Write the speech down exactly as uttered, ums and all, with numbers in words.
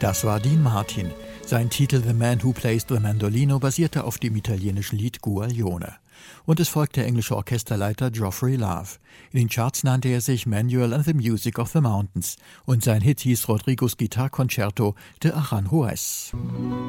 Das war Dean Martin. Sein Titel The Man Who Plays the Mandolino basierte auf dem italienischen Lied Guaglione. Und es folgt der englische Orchesterleiter Geoffrey Love. In den Charts nannte er sich Manuel and the Music of the Mountains und sein Hit hieß Rodrigos Gitarconcerto de Aranjuez.